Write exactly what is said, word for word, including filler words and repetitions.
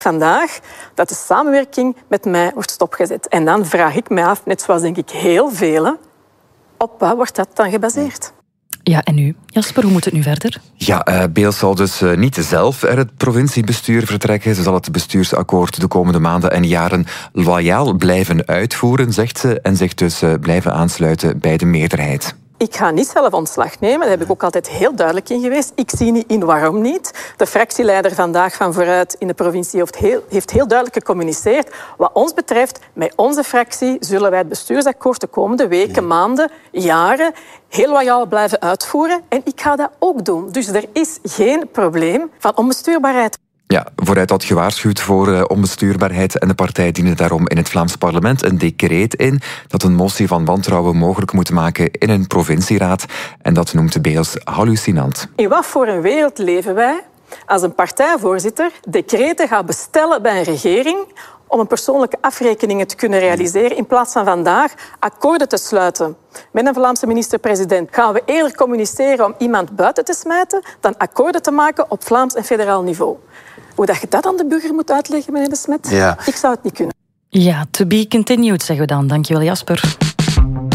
vandaag dat de samenwerking met mij wordt stopgezet. En dan vraag ik mij af, net zoals denk ik heel velen, op wat wordt dat dan gebaseerd? Ja, en nu? Jasper, hoe moet het nu verder? Ja, uh, Beels zal dus uh, niet zelf uit het provinciebestuur vertrekken. Ze zal het bestuursakkoord de komende maanden en jaren loyaal blijven uitvoeren, zegt ze, en zich dus uh, blijven aansluiten bij de meerderheid. Ik ga niet zelf ontslag nemen, daar heb ik ook altijd heel duidelijk in geweest. Ik zie niet in waarom niet. De fractieleider vandaag van Vooruit in de provincie heeft heel, heeft heel duidelijk gecommuniceerd. Wat ons betreft, met onze fractie zullen wij het bestuursakkoord de komende weken, maanden, jaren heel loyaal blijven uitvoeren. En ik ga dat ook doen. Dus er is geen probleem van onbestuurbaarheid. Ja, Vooruit had gewaarschuwd voor uh, onbestuurbaarheid en de partij diende daarom in het Vlaams parlement een decreet in dat een motie van wantrouwen mogelijk moet maken in een provincieraad. En dat noemt de Beels hallucinant. In wat voor een wereld leven wij als een partijvoorzitter decreten gaat bestellen bij een regering om een persoonlijke afrekeningen te kunnen realiseren in plaats van vandaag akkoorden te sluiten met een Vlaamse minister-president? Gaan we eerder communiceren om iemand buiten te smijten dan akkoorden te maken op Vlaams en federaal niveau? Hoe dat je dat aan de burger moet uitleggen, meneer De Smet? Ja. Ik zou het niet kunnen. Ja, to be continued, zeggen we dan. Dankjewel, Jasper.